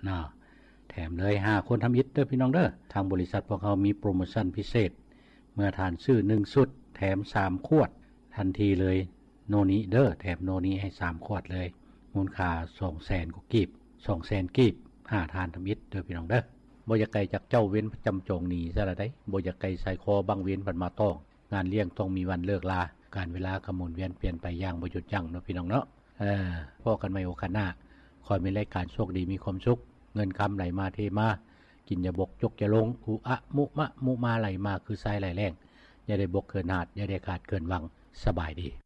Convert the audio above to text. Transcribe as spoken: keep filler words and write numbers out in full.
นะแถมเลยห้าคนทำอิฐเด้อพี่น้องเด้อทางบริษัทพวกเขามีโปรโมชั่นพิเศษเมื่อทานซื้อหนึ่งชุดแถมสามขวดทันทีเลยโนนี้เด้อแถมโนนี้ให้สามขวดเลยมูลค่า สองแสน กว่ากีบ สองแสน กีบห้าทานทำอิฐเด้อพี่น้องเด้อบ่อยากไกลจากเจ้าเว้นประจำจงหนีซะละได้บ่อยากไกลใส่คอบังเว้นพันมาต้องงานเลี้ยงต้องมีวันเลิกลาการเวลาขมุนเวียนเปลี่ยนไปอย่างบ่หยุดยั้งเนาะพี่น้องเนาะเออพอกันใหม่โอกาสหน้าขอให้มีรายการโชคดีมีความสุขเงินคำไหลมาเทมากินอย่าบกจกอย่าลงอุอะมุมะมุมาไหลมาคือทรายไหลแรงอย่าได้บกเกินหาดอย่าได้ขาดเกินวังสบายดี